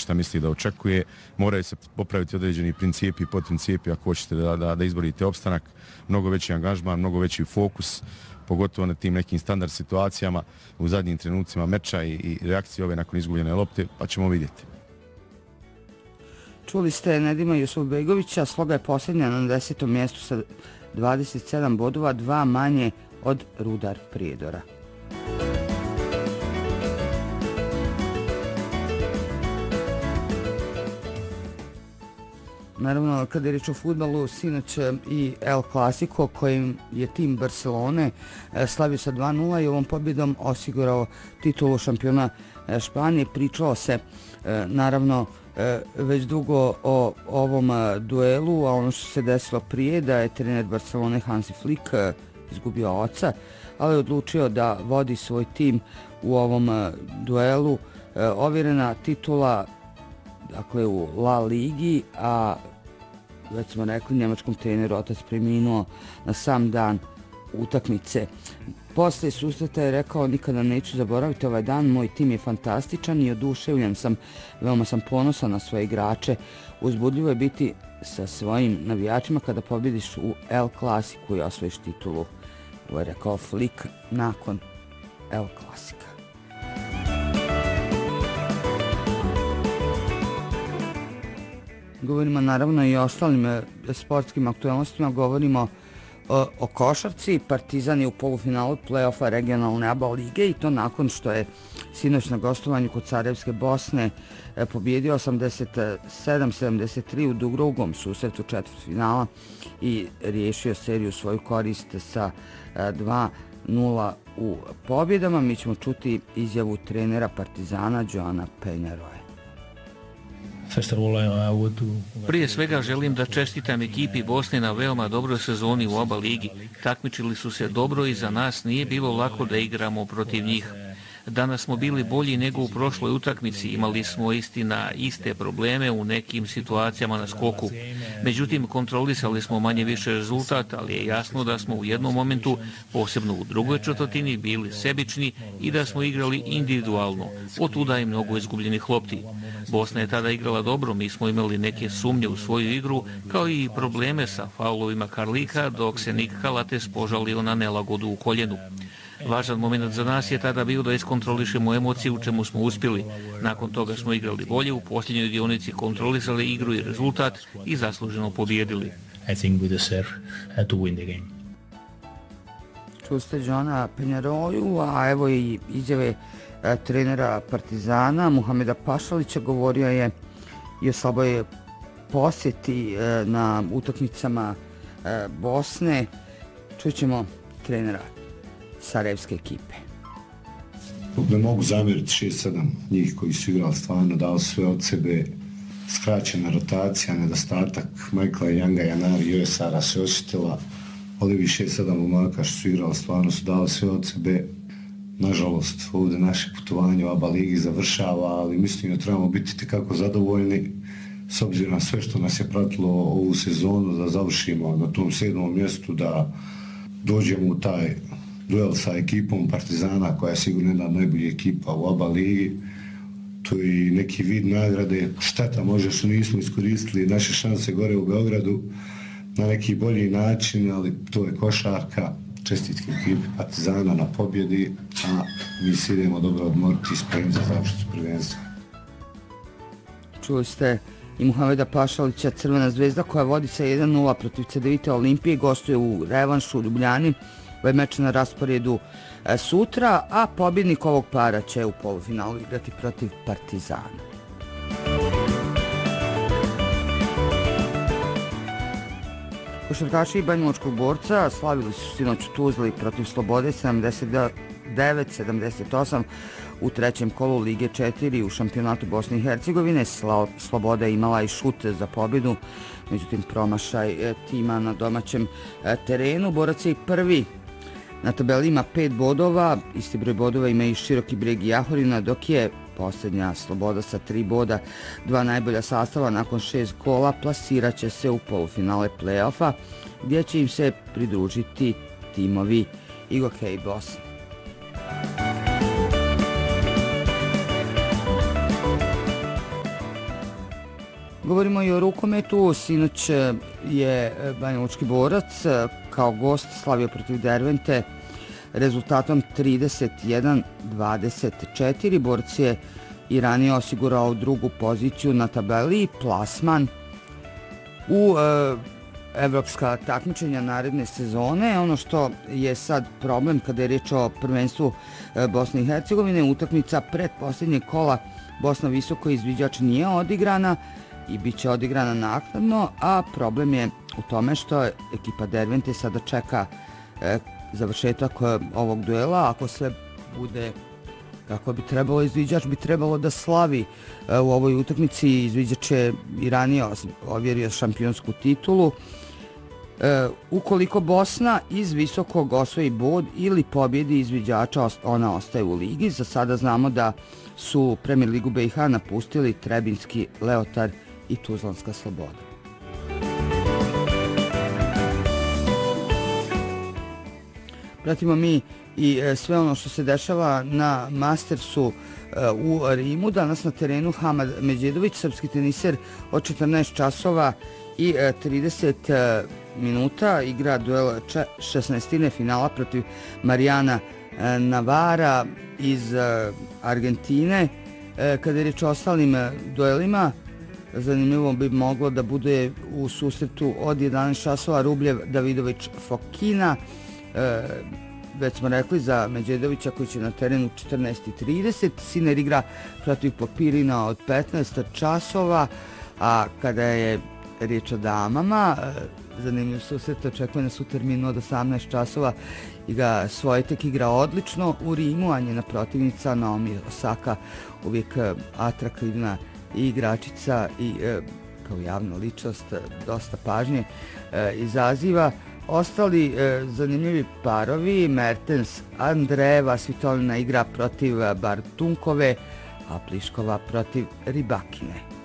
šta misli da očekuje. Moraju se popraviti određeni principi i podprincipi ako hoćete da izborite opstanak. Mnogo veći angažman, mnogo veći fokus, pogotovo na tim nekim standard situacijama u zadnjim trenucima meča i reakcije ove nakon izgubljene lopte, pa ćemo vidjeti. Čuli ste Nedima Jusufbegovića, Sloga je posljednja na 10. mjestu sa 27 bodova, 2 manje od Rudar Prijedora. Naravno, kada je riječ o fudbalu, sinoć i El Clasico, kojim je tim Barcelone slavio sa 2-0 i ovom pobjedom osigurao titulu šampiona Španije. Pričalo se, naravno, već dugo o ovom duelu, a ono što se desilo prije da je trener Barcelone Hansi Flick izgubio oca, ali je odlučio da vodi svoj tim u ovom duelu. Ovjerena titula, dakle, u La Ligi, a već smo rekli, njemačkom treneru otac preminuo na sam dan utakmice. Poslije susreta je rekao: nikada neću zaboraviti ovaj dan, moj tim je fantastičan i oduševljen sam, veoma sam ponosan na svoje igrače. Uzbudljivo je biti sa svojim navijačima kada pobjediš u El Clasicu i osvojiš titulu. Ovo je rekao Flick nakon El Clasica. Govorimo naravno i o ostalim sportskim aktualnostima, govorimo o košarci. Partizan je u polufinalu play-offa regionalne ABA lige i to nakon što je sinoć na gostovanju kod Sarajevske Bosne pobjedio 87-73 u drugom susretu četvrtfinala i riješio seriju svoju korist sa 2-0 u pobjedama. Mi ćemo čuti izjavu trenera Partizana Joana Penjaroja. Prije svega želim da čestitam ekipi Bosne na veoma dobroj sezoni u ABA ligi. Takmičili su se dobro i za nas nije bilo lako da igramo protiv njih. Danas smo bili bolji nego u prošloj utakmici, imali smo istina iste probleme u nekim situacijama na skoku. Međutim, kontrolisali smo manje više rezultat, ali je jasno da smo u jednom momentu, posebno u drugoj četvrtini, bili sebični i da smo igrali individualno. Otuda je mnogo izgubljenih lopti. Bosna je tada igrala dobro, mi smo imali neke sumnje u svoju igru, kao i probleme sa faulovima Karlika, dok se Nik Kalates požalio na nelagodu u koljenu. Važan moment za nas je tada bio da iskontrolišemo emocije, u čemu smo uspjeli. Nakon toga smo igrali bolje, u posljednjoj dionici kontrolisali igru i rezultat i zasluženo pobjedili. Čuli ste Joana Penjaroju, a evo i izjave trenera Partizana Muhameda Pašalića. Govorio je i o slaboj posjeti na utakmicama Bosne. Čućemo trenera sarajevske ekipe. Ne mogu zamjeriti 6-7 njih koji su igrali stvarno, dali sve od sebe, skraćena rotacija, nedostatak Michaela Younga, Janari i Joesara se osjetila, ali vi 6-7 momaka što su igrali stvarno su dali sve od sebe. Nažalost, ovdje naše putovanje u ABA ligi završava, ali mislim da trebamo biti tekako zadovoljni s obzirom na sve što nas je pratilo ovu sezonu, da završimo na tom 7. mjestu, da dođemo u taj duel sa ekipom Partizana, koja je sigurno jedna od najboljih ekipa u ABA ligi. To je neki vid nagrade. Šteta možda su nismo iskoristili naše šanse gore u Beogradu na neki bolji način, ali to je košarka. Čestitke ekipi Partizana na pobjedi, a mi se idemo dobro odmoriti i spremiti za završnicu prvenstva. Čuli ste i Muhameda Pašalića, Crvena zvezda koja vodi sa 1-0 protiv Cedevite Olimpije, gostuje u revanšu u Ljubljani. Ovaj meč na rasporedu sutra, a pobjednik ovog para će u polufinalu igrati protiv Partizana. Košarkaši Banjalučkog Borca slavili su sinoć u Tuzli protiv Slobode 79-78 u trećem kolu Lige 4 u šampionatu Bosne i Hercegovine. Sloboda je imala i šut za pobjedu, međutim promašaj tima na domaćem terenu. Borac je i prvi na tabeli, ima 5 bodova, isti broj bodova ima i Široki Breg i Jahorina, dok je posljednja Sloboda sa 3 boda. Dva najbolja sastava nakon 6 kola plasirat će se u polufinale play-offa, gdje će im se pridružiti timovi Igokej Bosne. Govorimo i o rukometu. Sinoć je Banjalučki Borac kao gost slavio protiv Dervente rezultatom 31-24. Borac je i ranije osigurao drugu poziciju na tabeli i plasman u evropska takmičenja naredne sezone. Ono što je sad problem kada je riječ o prvenstvu Bosne i Hercegovine, utakmica pred posljednjeg kola Bosna visoko izviđač nije odigrana i bit će odigrana naknadno, a problem je u tome što ekipa Dervente sada čeka završetak ovog duela. Ako sve bude kako bi trebalo, izviđač bi trebalo da slavi u ovoj utakmici. Izviđač je i ranije ovjerio šampionsku titulu. Ukoliko Bosna iz visokog osvoji bod ili pobjedi izviđača, ona ostaje u ligi. Za sada znamo da su Premier ligu BiH napustili Trebinski Leotar i Tuzlanska Sloboda. Pratimo mi i sve ono što se dešava na Mastersu u Rimu. Danas na terenu Hamad Međedović, srpski teniser, od 14 časova i 30 minuta igra duel 16. finala protiv Marijana Navara iz Argentine. Kada je riječ o ostalim duelima, zanimljivo bi moglo da bude u susretu od 11 časova Rubljev Davidović Fokina. Već smo rekli za Međedovića koji će na terenu 14:30. Sinner igra protiv Popirina od 15 časova, a kada je riječ o damama, zanimljiv susret očekuje nas u terminu od 18 časova. Swiatek igra odlično u Rimu, a njena protivnica Naomi Osaka uvijek atraktivna igračica i kao javna ličnost dosta pažnje izaziva. Ostali zanimljivi parovi: Mertens Andreeva, Svitolina igra protiv Bartunkove, a Pliškova protiv Ribakine.